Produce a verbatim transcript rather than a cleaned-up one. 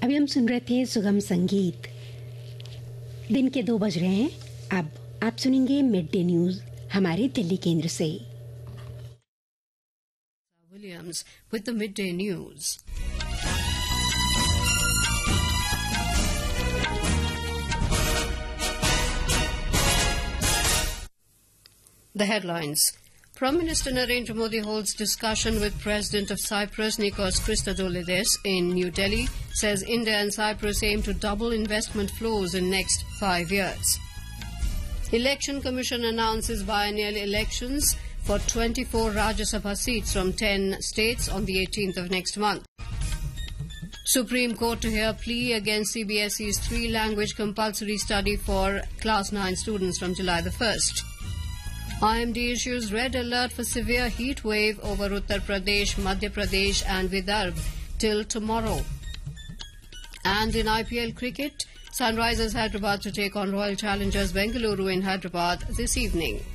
अभी हम सुन रहे थे सुगम संगीत। दिन के दो बज रहे हैं। अब आप सुनेंगे मिड डे न्यूज हमारे दिल्ली केंद्र से। Williams with the midday news. The headlines. Prime Minister Narendra Modi holds discussion with President of Cyprus Nikos Christodoulides in New Delhi, says India and Cyprus aim to double investment flows in next five years. Election Commission announces biennial elections for twenty-four Rajya Sabha seats from ten states on the eighteenth of next month. Supreme Court to hear plea against C B S E's three-language compulsory study for Class nine students from July the first. I M D issues red alert for severe heat wave over Uttar Pradesh, Madhya Pradesh and Vidarbha till tomorrow. And in I P L cricket, Sunrisers Hyderabad to take on Royal Challengers Bengaluru in Hyderabad this evening.